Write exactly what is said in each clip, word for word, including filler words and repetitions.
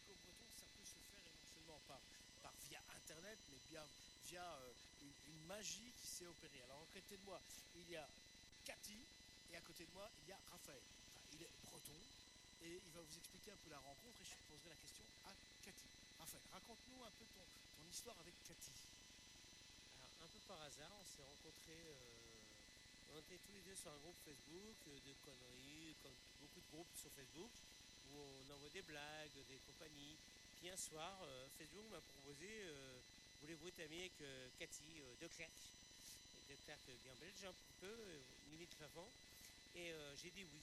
breton, ça peut se faire et non seulement par, par via Internet, mais bien via euh, une, une magie qui s'est opérée. Alors, à côté de moi, il y a Cathy, et à côté de moi, il y a Raphaël. Enfin, il est breton, et il va vous expliquer un peu la rencontre, et je poserai la question à Cathy. Raphaël, raconte-nous un peu ton, ton histoire avec Cathy. Alors, un peu par hasard, on s'est rencontrés, euh, on était tous les deux sur un groupe Facebook euh, de conneries, comme beaucoup de groupes sur Facebook, où on envoie des blagues, des compagnies. Puis un soir, euh, Facebook m'a proposé, euh, voulez-vous être ami avec euh, Cathy euh, de Clerc, de Clerc euh, bien belge un petit peu, euh, limite flamand, et euh, j'ai dit oui.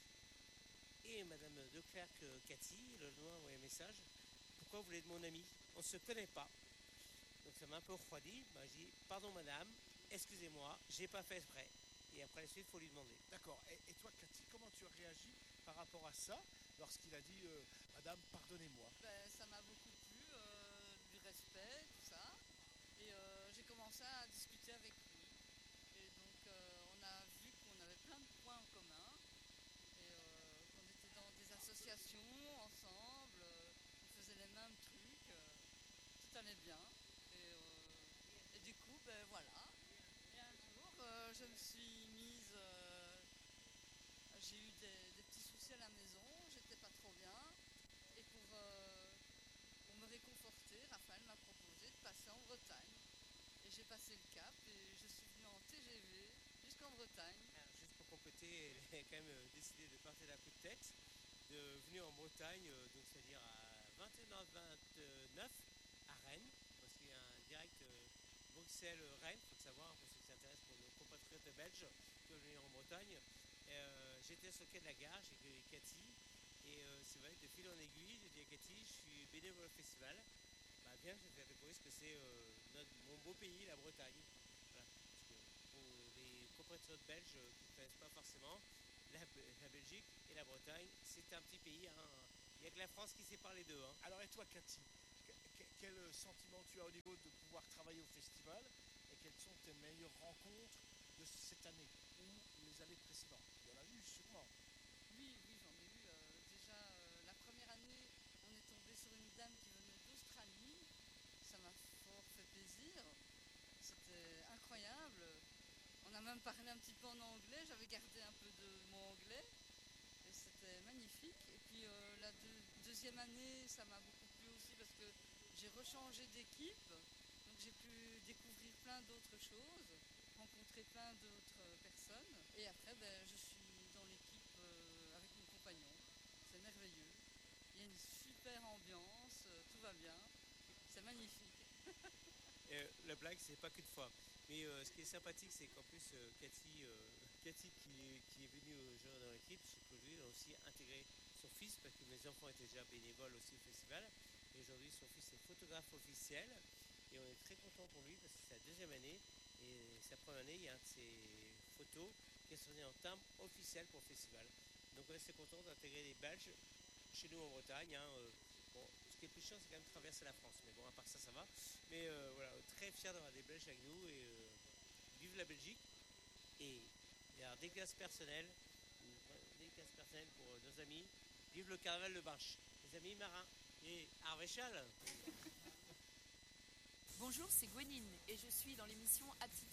Et Madame de Clerc, euh, Cathy, le lendemain, a envoyé un message, pourquoi vous voulez être mon ami? On ne se connaît pas. Donc ça m'a un peu refroidi. Bah, j'ai dit, pardon madame, excusez-moi, j'ai pas fait exprès. Et après la suite, il faut lui demander. D'accord. Et, et toi, Cathy, comment tu as réagi par rapport à ça lorsqu'il a dit euh, Madame, pardonnez-moi? Ben, ça m'a beaucoup plu, euh, du respect, tout ça. Et euh, j'ai commencé à discuter avec lui. Et donc euh, on a vu qu'on avait plein de points en commun. Et euh, qu'on était dans des associations ensemble. Euh, on faisait les mêmes trucs. Euh, tout allait bien. Et, euh, et du coup, ben voilà. Et un jour, euh, je me suis mise... euh, j'ai eu des, des petits soucis à la maison. J'étais pas trop bien. Et pour, euh, pour me réconforter, Raphaël m'a proposé de passer en Bretagne. Et j'ai passé le cap et je suis venue en T G V jusqu'en Bretagne. Alors, juste pour compléter, elle a quand même euh, décidé de partir d'un coup de tête, de venir en Bretagne, euh, donc c'est-à-dire à vingt et une heures vingt-neuf à Rennes, parce qu'il y a un direct euh, Bruxelles-Rennes, il faut le savoir, pour ceux qui s'intéressent pour nos compatriotes belges qui veulent venir en Bretagne. Et, euh, j'étais sur le quai de la gare, j'ai accueilli Cathy, et euh, c'est vrai que de fil en aiguille, j'ai dit à Cathy, je suis bénévole au festival, bah viens, je vais te faire découvrir ce que c'est euh, notre, mon beau pays, la Bretagne. Voilà. Parce que pour les compatriotes belges euh, qui ne connaissent pas forcément, la, la Belgique et la Bretagne, c'est un petit pays. Hein. Il n'y a que la France qui sépare les deux. Hein. Alors, et toi, Cathy, que- quel sentiment tu as au niveau de pouvoir travailler au festival et quelles sont tes meilleures rencontres de cette année ou les années précédentes? Il y en a eu sûrement. Oui, oui, j'en ai eu. euh, déjà, euh, la première année, on est tombé sur une dame qui venait d'Australie. Ça m'a fort fait plaisir. C'était incroyable. On a même parlé un petit peu en anglais. J'avais gardé un peu de mon anglais. Et c'était magnifique. Et puis euh, la deux- deuxième année, ça m'a beaucoup plu aussi parce que j'ai rechangé d'équipe. Donc j'ai pu découvrir plein d'autres choses, rencontrer plein d'autres personnes. Et après, ben, je suis dans l'équipe euh, avec mon compagnon. C'est merveilleux. Il y a une super ambiance, euh, tout va bien. C'est magnifique. Et, euh, la blague, c'est pas qu'une fois. Mais euh, ce qui est sympathique, c'est qu'en plus, euh, Cathy, euh, Cathy qui, est, qui est venue euh, jouer dans l'équipe, c'est qu'aujourd'hui, elle a aussi intégré son fils, parce que mes enfants étaient déjà bénévoles aussi au festival. Et aujourd'hui, son fils est photographe officiel. Et on est très content pour lui, parce que c'est sa deuxième année. Et sa première année, il y a un de ses photos qui est sorti en timbre officiel pour le festival. Donc on est assez content d'intégrer les Belges chez nous en Bretagne. Hein, euh, bon, ce qui est plus chiant, c'est quand même traverser la France. Mais bon, à part ça, ça va. Mais euh, voilà, très fier d'avoir des Belges avec nous et euh, vive la Belgique. Et, et alors, dédicace personnelle, une dédicace personnelle pour euh, nos amis. Vive le carnaval de Barche. Les amis marins. Et Arvéchal. Bonjour, c'est Gwenine et je suis dans l'émission À petite